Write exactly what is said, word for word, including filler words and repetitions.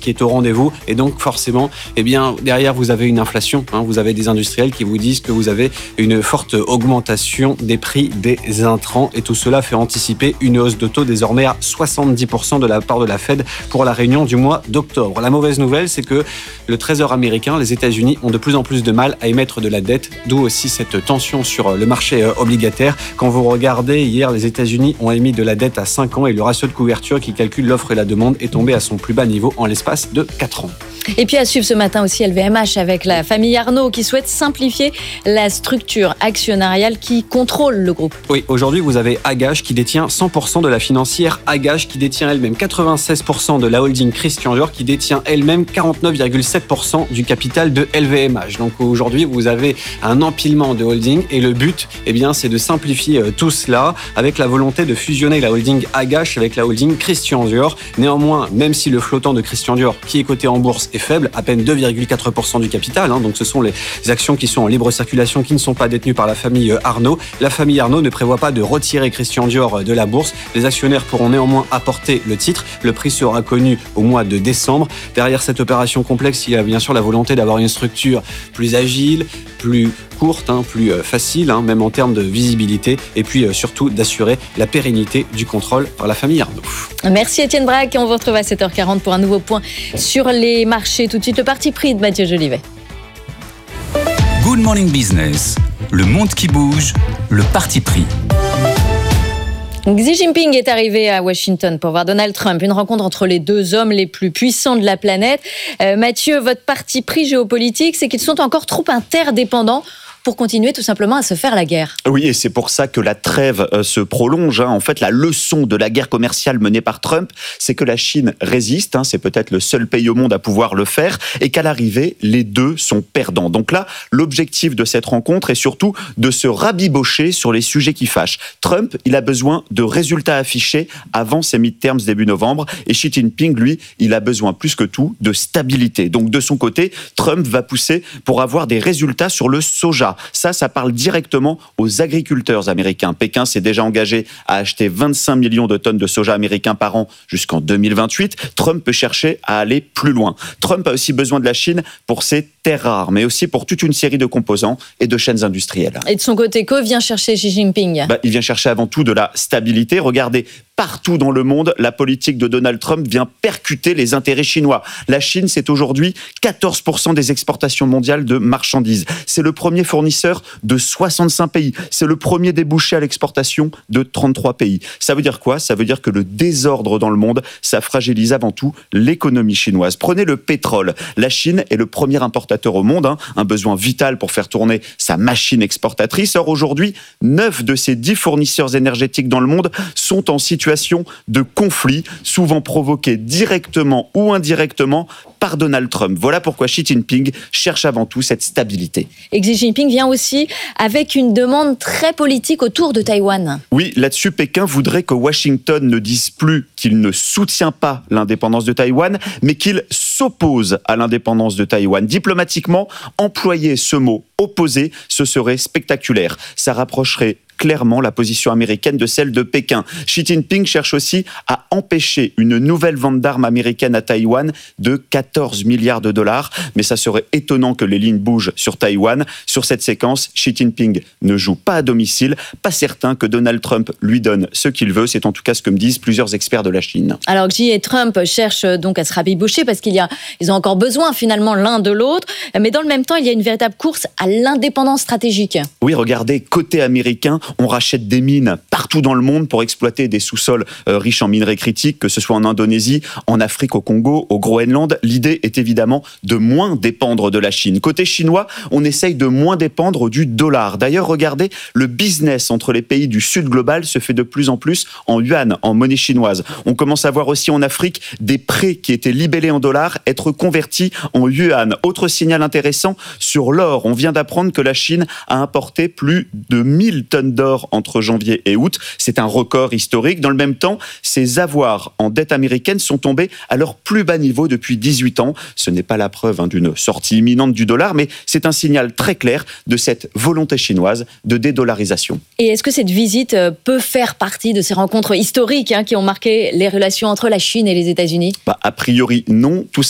qui est au rendez-vous. Et donc, forcément, eh bien, derrière, vous avez une inflation. Hein, vous avez des industriels qui vous disent que vous avez une forte augmentation des prix des intrants. Et tout cela fait anticiper une hausse de taux désormais à soixante-dix pour cent de la part de la Fed pour la réunion du mois d'octobre. La mauvaise nouvelle, c'est que le Trésor américain, les États-Unis, ont de plus en plus de mal à émettre de la dette, d'où aussi cette tension sur le marché obligataire. Quand vous regardez, hier, les États-Unis ont émis de la dette à cinq ans et le ratio de couverture qui calcule l'offre et la demande est tombé à son plus bas niveau en l'espace de quatre ans. Et puis à suivre ce matin aussi L V M H avec la famille Arnault qui souhaite simplifier la structure actionnariale qui contrôle le groupe. Oui, aujourd'hui vous avez Agache qui détient cent pour cent de la financière Agache qui détient elle-même quatre-vingt-seize pour cent de la holding Christian Dior qui détient elle-même quarante-neuf virgule sept pour cent du capital de L V M H. Donc aujourd'hui vous avez un empilement de holding et le but eh bien, c'est de simplifier tout cela avec la volonté de fusionner la holding Agache avec la holding Christian Dior. Néanmoins, même si le flottant de Christian Dior qui est coté en bourse est faible, à peine deux virgule quatre pour cent du capital. Hein, donc ce sont les actions qui sont en libre circulation, qui ne sont pas détenues par la famille Arnault. La famille Arnault ne prévoit pas de retirer Christian Dior de la bourse. Les actionnaires pourront néanmoins apporter le titre. Le prix sera connu au mois de décembre. Derrière cette opération complexe, il y a bien sûr la volonté d'avoir une structure plus agile, plus courte, hein, plus facile, hein, même en termes de visibilité, et puis euh, surtout d'assurer la pérennité du contrôle par la famille Arnault. Merci Étienne Braque, on vous retrouve à sept heures quarante pour un nouveau point sur les marchés. Tout de suite, le parti pris de Mathieu Jolivet. Good Morning Business, le monde qui bouge, le parti pris. Xi Jinping est arrivé à Washington pour voir Donald Trump, une rencontre entre les deux hommes les plus puissants de la planète. Euh, Mathieu, votre parti pris géopolitique, c'est qu'ils sont encore trop interdépendants pour continuer tout simplement à se faire la guerre. Oui, et c'est pour ça que la trêve euh, se prolonge. Hein. En fait, la leçon de la guerre commerciale menée par Trump, c'est que la Chine résiste. Hein. C'est peut-être le seul pays au monde à pouvoir le faire. Et qu'à l'arrivée, les deux sont perdants. Donc là, l'objectif de cette rencontre est surtout de se rabibocher sur les sujets qui fâchent. Trump, il a besoin de résultats affichés avant ses midterms début novembre. Et Xi Jinping, lui, il a besoin plus que tout de stabilité. Donc de son côté, Trump va pousser pour avoir des résultats sur le soja. Ça, ça parle directement aux agriculteurs américains. Pékin s'est déjà engagé à acheter vingt-cinq millions de tonnes de soja américain par an jusqu'en deux mille vingt-huit. Trump peut chercher à aller plus loin. Trump a aussi besoin de la Chine pour ses terres rares, mais aussi pour toute une série de composants et de chaînes industrielles. Et de son côté, que vient chercher Xi Jinping ? bah, Il vient chercher avant tout de la stabilité. Regardez, partout dans le monde, la politique de Donald Trump vient percuter les intérêts chinois. La Chine, c'est aujourd'hui quatorze pour cent des exportations mondiales de marchandises. C'est le premier fournisseur de soixante-cinq pays. C'est le premier débouché à l'exportation de trente-trois pays. Ça veut dire quoi ? Ça veut dire que le désordre dans le monde, ça fragilise avant tout l'économie chinoise. Prenez le pétrole. La Chine est le premier importateur au monde, hein, un besoin vital pour faire tourner sa machine exportatrice. Or, aujourd'hui, neuf de ces dix fournisseurs énergétiques dans le monde sont en situation de conflit, souvent provoqués directement ou indirectement par Donald Trump. Voilà pourquoi Xi Jinping cherche avant tout cette stabilité. Et Xi Jinping vient aussi avec une demande très politique autour de Taïwan. Oui, là-dessus, Pékin voudrait que Washington ne dise plus qu'il ne soutient pas l'indépendance de Taïwan, mais qu'il s'oppose à l'indépendance de Taïwan. Diplomatiquement, employer ce mot « opposé », ce serait spectaculaire. Ça rapprocherait clairement la position américaine de celle de Pékin. Xi Jinping cherche aussi à empêcher une nouvelle vente d'armes américaines à Taïwan de quatorze milliards de dollars. Mais ça serait étonnant que les lignes bougent sur Taïwan. Sur cette séquence, Xi Jinping ne joue pas à domicile. Pas certain que Donald Trump lui donne ce qu'il veut. C'est en tout cas ce que me disent plusieurs experts de la Chine. Alors Xi et Trump cherchent donc à se rabibocher parce qu'ils ils ont encore besoin finalement l'un de l'autre. Mais dans le même temps, il y a une véritable course à l'indépendance stratégique. Oui, regardez, côté américain, on rachète des mines partout dans le monde pour exploiter des sous-sols euh, riches en minerais critiques, que ce soit en Indonésie, en Afrique, au Congo, au Groenland. L'idée est évidemment de moins dépendre de la Chine. Côté chinois, on essaye de moins dépendre du dollar. D'ailleurs, regardez, le business entre les pays du sud global se fait de plus en plus en yuan, en monnaie chinoise. On commence à voir aussi en Afrique des prêts qui étaient libellés en dollars être convertis en yuan. Autre signal intéressant, sur l'or, on vient d'apprendre que la Chine a importé plus de mille tonnes d'or entre janvier et août. C'est un record historique. Dans le même temps, ces avoirs en dette américaine sont tombés à leur plus bas niveau depuis dix-huit ans. Ce n'est pas la preuve hein, d'une sortie imminente du dollar, mais c'est un signal très clair de cette volonté chinoise de dédollarisation. Et est-ce que cette visite peut faire partie de ces rencontres historiques hein, qui ont marqué les relations entre la Chine et les États-Unis ? Bah, a priori, non. Tout